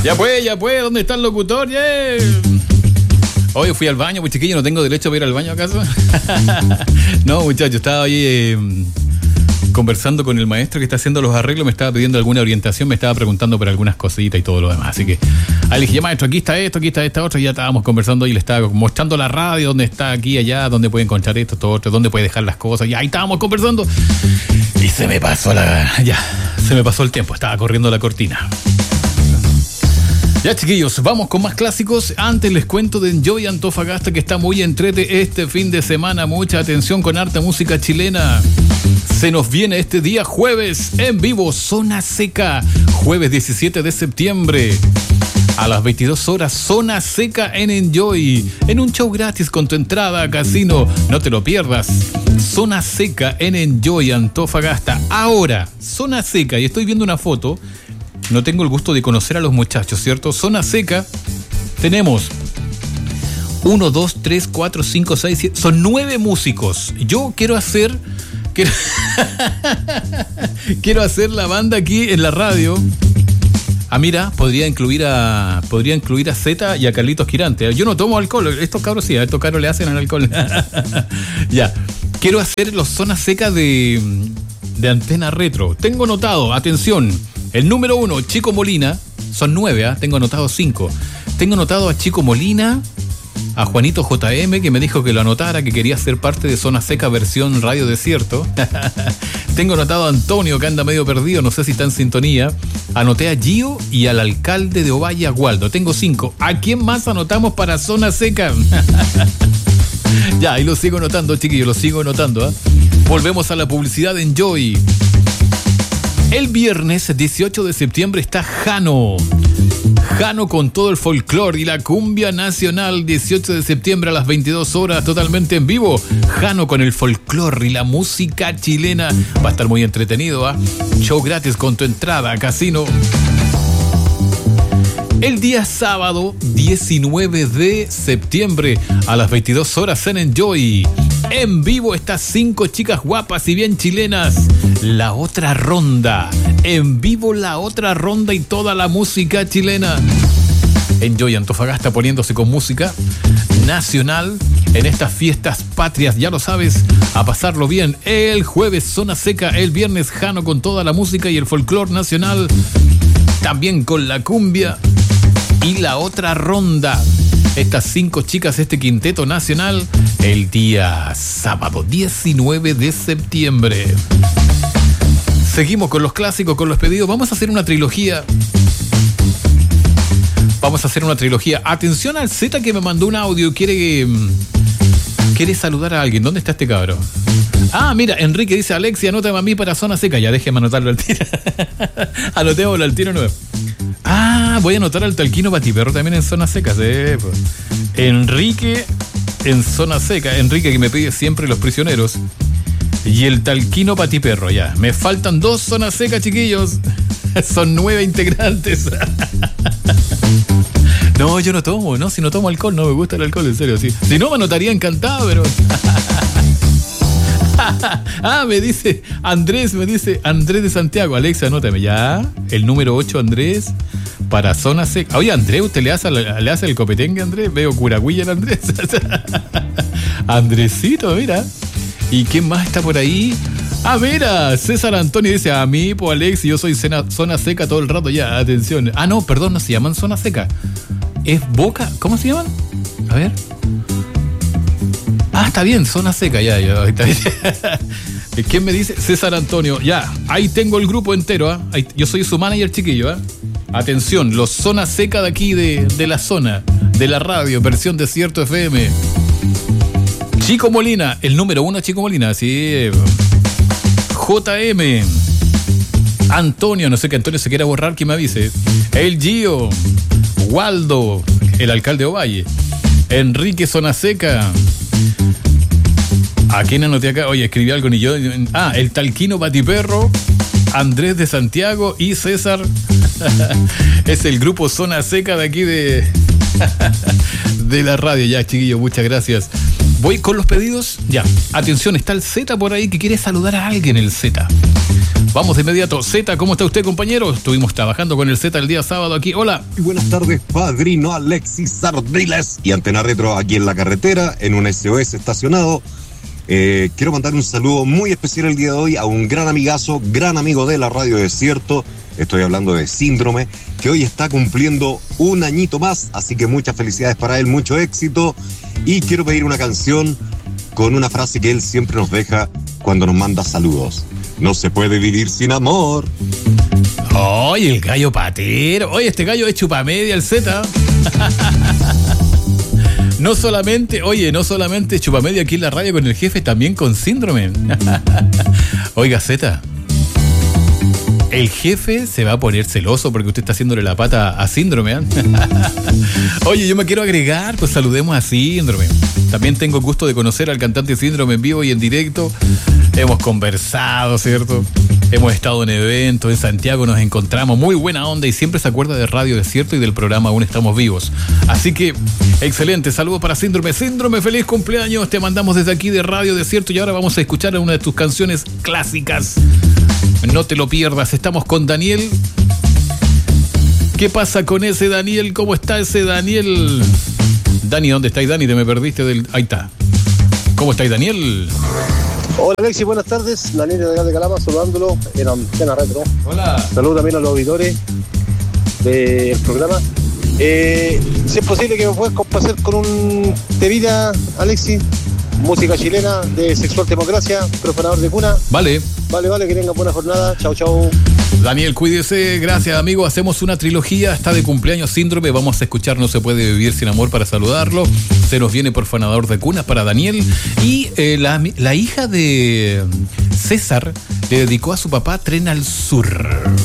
Ya pues, ¿dónde está el locutor? Yeah. Hoy fui al baño, pues chiquillo, ¿no tengo derecho a ir al baño acaso? No, muchachos, estaba ahí conversando con el maestro que está haciendo los arreglos, me estaba pidiendo alguna orientación, me estaba preguntando por algunas cositas y todo lo demás, así que ahí le dije, maestro, aquí está esto, aquí está esta otra, y ya estábamos conversando y le estaba mostrando la radio, dónde está, aquí, allá, dónde puede encontrar esto, todo otro, dónde puede dejar las cosas, y ahí estábamos conversando y se me pasó el tiempo, estaba corriendo la cortina. Ya, chiquillos, vamos con más clásicos. Antes les cuento de Enjoy Antofagasta, que está muy entrete este fin de semana. Mucha atención con harta música chilena. Se nos viene este día jueves en vivo, Zona Seca. Jueves 17 de septiembre. A las 22 horas, Zona Seca en Enjoy. En un show gratis con tu entrada a casino. No te lo pierdas. Zona Seca en Enjoy Antofagasta. Ahora, Zona Seca. Y estoy viendo una foto. No tengo el gusto de conocer a los muchachos, ¿cierto? Zona Seca, tenemos 1, 2, 3, 4, 5, 6, 7. Son 9 músicos. Yo quiero hacer la banda aquí en la radio. Ah, mira, podría incluir a Zeta y a Carlitos Quirante. Yo no tomo alcohol. Estos cabros sí, a estos cabros le hacen al alcohol. Ya. Quiero hacer los Zona Seca de Antena Retro. Tengo notado, atención. El número 1, Chico Molina. Son 9, tengo anotado 5. Tengo anotado a Chico Molina, a Juanito JM, que me dijo que lo anotara, que quería ser parte de Zona Seca versión Radio Desierto. Tengo anotado a Antonio, que anda medio perdido, no sé si está en sintonía. Anoté a Gio y al alcalde de Ovalle, a Waldo. Tengo 5. ¿A quién más anotamos para Zona Seca? Ya, ahí lo sigo anotando, chiquillos, lo sigo anotando. Volvemos a la publicidad de Enjoy. El viernes 18 de septiembre está Jano con todo el folclore y la cumbia nacional. 18 de septiembre a las 22 horas, totalmente en vivo. Jano con el folclore y la música chilena. Va a estar muy entretenido, Show gratis con tu entrada a casino. El día sábado 19 de septiembre a las 22 horas en Enjoy. En vivo estas 5 chicas guapas y bien chilenas. La otra ronda. En vivo la otra ronda y toda la música chilena. Enjoy Antofagasta poniéndose con música nacional en estas fiestas patrias. Ya lo sabes, a pasarlo bien. El jueves Zona Seca, el viernes Jano con toda la música y el folclore nacional. También con la cumbia. Y la otra ronda. Estas 5 chicas, este quinteto nacional, el día sábado 19 de septiembre. Seguimos con los clásicos, con los pedidos. Vamos a hacer una trilogía. Atención al Z que me mandó un audio. Quiere saludar a alguien. ¿Dónde está este cabrón? Ah, mira, Enrique dice: Alexia, anótame a mí para Zona Seca. Ya, déjeme anotarlo al tiro. Anotémoslo al tiro nuevo. Ah, voy a anotar al Talquino Patiperro también en Zona Seca. Sí, pues. Enrique en Zona Seca. Enrique, que me pide siempre Los Prisioneros. Y el Talquino Patiperro, ya. Me faltan 2 Zona Seca, chiquillos. Son 9 integrantes. No, yo no tomo, ¿no? Si no tomo alcohol, no me gusta el alcohol, en serio, sí. Si no, me anotaría encantado, pero... me dice Andrés de Santiago. Alexa, anótame ya. El número 8, Andrés, para Zona Seca. Oye, Andrés, ¿usted le hace el copetengue, Andrés? Veo curagüilla el Andrés. Andresito, mira. ¿Y quién más está por ahí? Ah, mira, César Antonio dice: a mí, pues Alex, yo soy Zona Seca todo el rato, ya, atención. Ah, no, perdón, no se llaman Zona Seca. Es Boca, ¿cómo se llaman? A ver. Ah, está bien, Zona Seca, ya, está bien. ¿Quién me dice? César Antonio, ya, ahí tengo el grupo entero, yo soy su manager, chiquillo, Atención, los Zona Seca de aquí, de la zona, de la radio, versión Desierto FM. Chico Molina, el número 1, Chico Molina, sí. JM. Antonio, no sé que Antonio se quiera borrar, que me avise. El Gio. Waldo, el alcalde Ovalle. Enrique Zona Seca. ¿A quién anoté acá? Oye, escribí algo ni yo. Ah, el Talquino Patiperro, Andrés de Santiago y César. Es el grupo Zona Seca de aquí de la radio. Ya, chiquillos, muchas gracias. Voy con los pedidos. Ya, atención, está el Z por ahí que quiere saludar a alguien, el Z. Vamos de inmediato. Z, ¿cómo está usted, compañero? Estuvimos trabajando con el Z el día sábado aquí. Hola. Buenas tardes, padrino Alexis Sardiles y Antena Retro aquí en la carretera, en un SOS estacionado. Quiero mandar un saludo muy especial el día de hoy a un gran amigazo, gran amigo de la Radio Desierto. Estoy hablando de Síndrome, que hoy está cumpliendo un añito más, así que muchas felicidades para él, mucho éxito. Y quiero pedir una canción con una frase que él siempre nos deja cuando nos manda saludos. No se puede vivir sin amor. ¡Oye, el gallo patero! Oye, este gallo es chupamedia, el Z. No solamente chupamedia aquí en la radio con el jefe, también con Síndrome. Oiga, Z, el jefe se va a poner celoso porque usted está haciéndole la pata a Síndrome, ¿eh? Oye, yo me quiero agregar, pues saludemos a Síndrome. También tengo el gusto de conocer al cantante Síndrome en vivo y en directo. Hemos conversado, ¿cierto? Hemos estado en eventos, en Santiago nos encontramos, muy buena onda y siempre se acuerda de Radio Desierto y del programa Aún Estamos Vivos. Así que, excelente, saludos para Síndrome. Síndrome, feliz cumpleaños, te mandamos desde aquí de Radio Desierto y ahora vamos a escuchar una de tus canciones clásicas. No te lo pierdas, estamos con Daniel. ¿Qué pasa con ese Daniel? ¿Cómo está ese Daniel? Dani, ¿dónde estáis, Dani? Te me perdiste del... Ahí está. ¿Cómo estáis, Daniel? Hola Alexis, buenas tardes. Daniel de Calama, saludándolo en Antena Retro. Hola. Saludo también a los auditores del programa. Si es posible que me puedas complacer con un temita, Alexis. Música chilena de Sexual Democracia, Profanador de Cuna. Vale, que tengan buena jornada. Chao, chao. Daniel, cuídese, gracias amigo. Hacemos una trilogía, está de cumpleaños Síndrome. Vamos a escuchar No se puede vivir sin amor para saludarlo. Se nos viene Profanador de Cuna para Daniel. Y la hija de César le dedicó a su papá Tren al Sur.